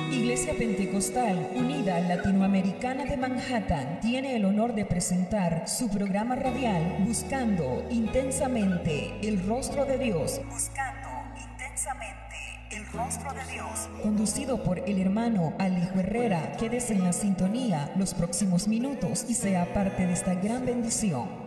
Iglesia Pentecostal Unida Latinoamericana de Manhattan tiene el honor de presentar su programa radial Buscando Intensamente el Rostro de Dios. Buscando Intensamente el Rostro de Dios. Conducido por el hermano Alejo Herrera. Quédese en la sintonía los próximos minutos y sea parte de esta gran bendición.